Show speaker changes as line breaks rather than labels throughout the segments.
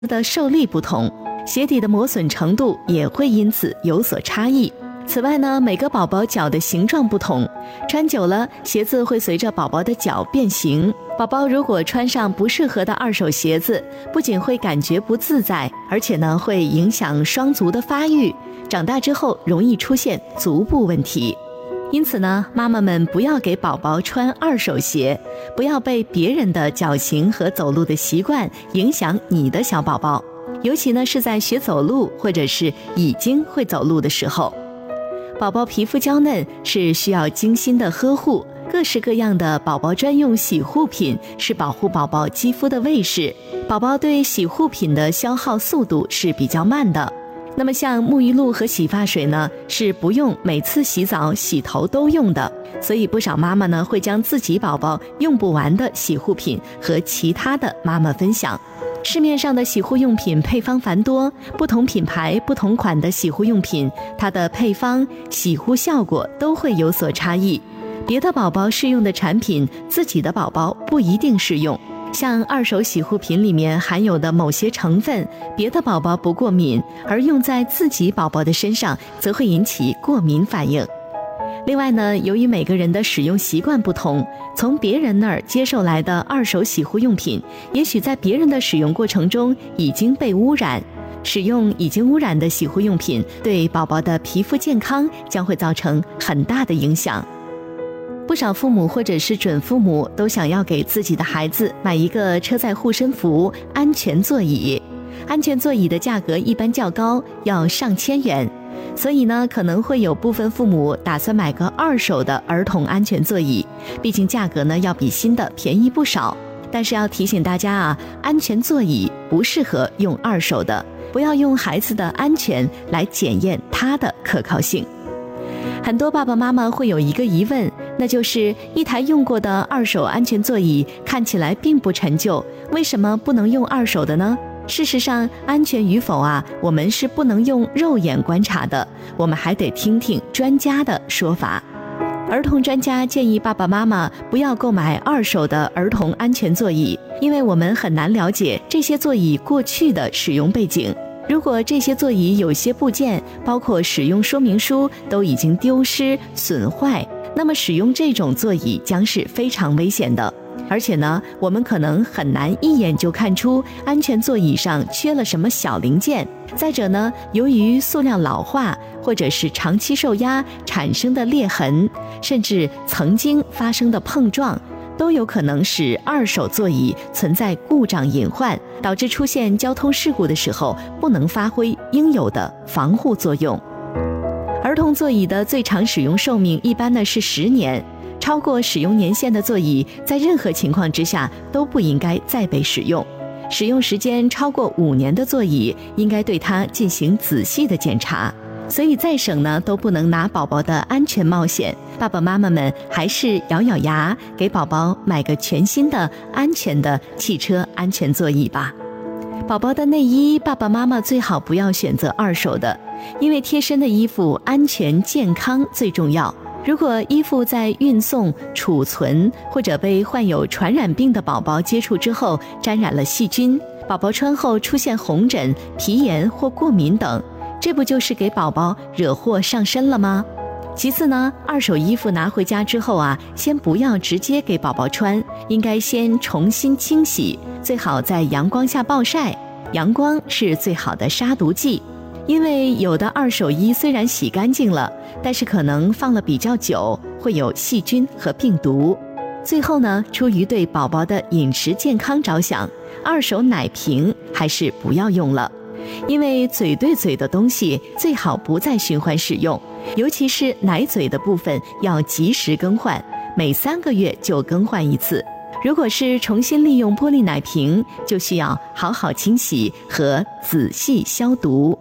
的受力不同，鞋底的磨损程度也会因此有所差异。此外呢，每个宝宝脚的形状不同，穿久了鞋子会随着宝宝的脚变形。宝宝如果穿上不适合的二手鞋子，不仅会感觉不自在，而且呢会影响双足的发育，长大之后容易出现足部问题。因此呢，妈妈们不要给宝宝穿二手鞋，不要被别人的脚型和走路的习惯影响你的小宝宝，尤其呢是在学走路或者是已经会走路的时候。宝宝皮肤娇嫩，是需要精心的呵护，各式各样的宝宝专用洗护品是保护宝宝肌肤的卫士。宝宝对洗护品的消耗速度是比较慢的，那么像沐浴露和洗发水呢，是不用每次洗澡洗头都用的，所以不少妈妈呢会将自己宝宝用不完的洗护品和其他的妈妈分享。市面上的洗护用品配方繁多，不同品牌不同款的洗护用品，它的配方洗护效果都会有所差异，别的宝宝适用的产品自己的宝宝不一定适用。像二手洗护品里面含有的某些成分，别的宝宝不过敏，而用在自己宝宝的身上则会引起过敏反应。另外呢，由于每个人的使用习惯不同，从别人那儿接受来的二手洗护用品，也许在别人的使用过程中已经被污染。使用已经污染的洗护用品，对宝宝的皮肤健康将会造成很大的影响。不少父母或者是准父母都想要给自己的孩子买一个车载护身符安全座椅。安全座椅的价格一般较高，要上千元。所以呢，可能会有部分父母打算买个二手的儿童安全座椅，毕竟价格呢要比新的便宜不少。但是要提醒大家啊，安全座椅不适合用二手的，不要用孩子的安全来检验它的可靠性。很多爸爸妈妈会有一个疑问，那就是一台用过的二手安全座椅看起来并不陈旧，为什么不能用二手的呢？事实上，安全与否啊，我们是不能用肉眼观察的，我们还得听听专家的说法。儿童专家建议爸爸妈妈不要购买二手的儿童安全座椅，因为我们很难了解这些座椅过去的使用背景。如果这些座椅有些部件，包括使用说明书都已经丢失、损坏，那么使用这种座椅将是非常危险的。而且呢，我们可能很难一眼就看出安全座椅上缺了什么小零件。再者呢，由于塑料老化或者是长期受压产生的裂痕，甚至曾经发生的碰撞，都有可能使二手座椅存在故障隐患，导致出现交通事故的时候不能发挥应有的防护作用。儿童座椅的最长使用寿命一般呢是10年。超过使用年限的座椅，在任何情况之下都不应该再被使用。使用时间超过5年的座椅，应该对它进行仔细的检查。所以再省呢，都不能拿宝宝的安全冒险。爸爸妈妈们还是咬咬牙，给宝宝买个全新的、安全的汽车安全座椅吧。宝宝的内衣，爸爸妈妈最好不要选择二手的，因为贴身的衣服安全健康最重要。如果衣服在运送、储存或者被患有传染病的宝宝接触之后沾染了细菌，宝宝穿后出现红疹、皮炎或过敏等，这不就是给宝宝惹祸上身了吗？其次呢，二手衣服拿回家之后啊，先不要直接给宝宝穿，应该先重新清洗，最好在阳光下暴晒，阳光是最好的杀毒剂。因为有的二手衣虽然洗干净了，但是可能放了比较久，会有细菌和病毒。最后呢，出于对宝宝的饮食健康着想，二手奶瓶还是不要用了，因为嘴对嘴的东西最好不再循环使用，尤其是奶嘴的部分要及时更换，每3个月就更换一次。如果是重新利用玻璃奶瓶，就需要好好清洗和仔细消毒。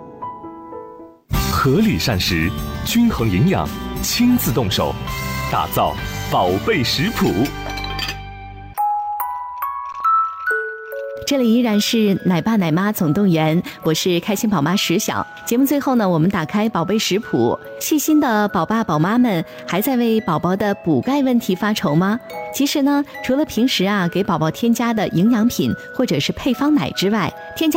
合理膳食，均衡营养，亲自动手，打造宝贝食谱。
这里依然是奶爸奶妈总动员，我是开心宝妈石晓。节目最后呢，我们打开宝贝食谱，细心的宝爸宝妈们还在为宝宝的补钙问题发愁吗？其实呢，除了平时给宝宝添加的营养品或者是配方奶之外，添加